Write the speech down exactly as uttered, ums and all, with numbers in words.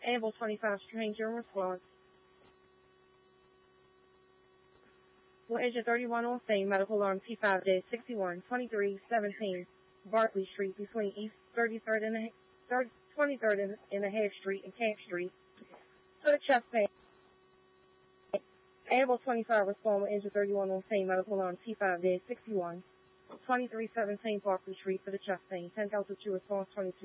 Ambul twenty-five, stranger in response. Will engine thirty-one on scene, medical alarm T five sixty-one twenty-three seventeen, Barclay Street between East thirty-third and the twenty-third and the Half Street and Camp Street. To the chest pain. Ambul twenty-five respond with engine thirty-one on scene, medical alarm T five sixty-one twenty-three seventeen, Barclay Street for the chest pain. ten thousand two response twenty-two.